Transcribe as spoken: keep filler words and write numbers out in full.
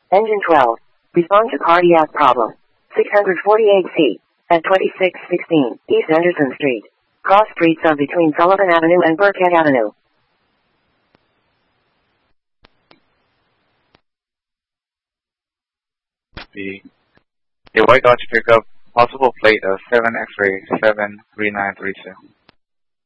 Engine twelve. Respond to cardiac problem. six forty-eight feet. At twenty-six sixteen East Anderson Street. Cross streets are between Sullivan Avenue and Burkhead Avenue. The, the white Dodge pickup, possible plate of seven X-ray seven three nine three two.